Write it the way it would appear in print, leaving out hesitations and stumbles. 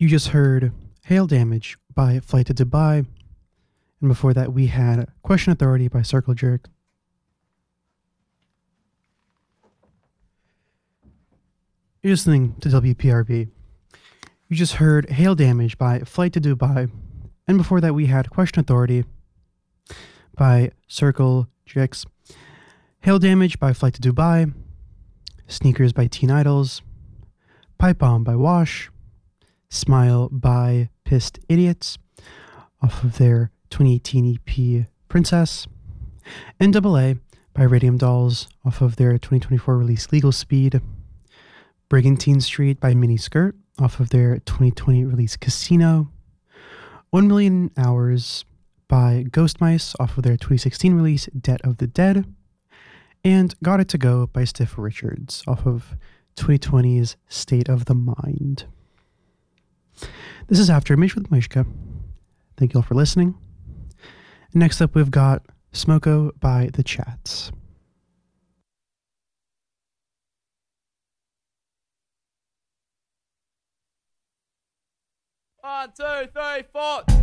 You just heard Hail Damage by Flight to Dubai. And before that, we had Question Authority by Circle Jerk. You're listening to WPRB. You just heard Hail Damage by Flight to Dubai. And before that, we had Question Authority by Circle Jerks. Hail Damage by Flight to Dubai. Sneakers by Teen Idols. Pipe Bomb by Wash. Smile by Pissed Idiots off of their 2018 EP Princess. NAA by Radium Dolls off of their 2024 release Legal Speed. Brigantine Street by Mini Skirt off of their 2020 release Casino. 1 Million Hours by Ghost Mice off of their 2016 release Debt of the Dead. And Got It To Go by Stiff Richards off of 2020's State of the Mind. This is After Image with Mishka. Thank you all for listening. Next up, we've got Smoko by The Chats. 1, 2, 3, 4.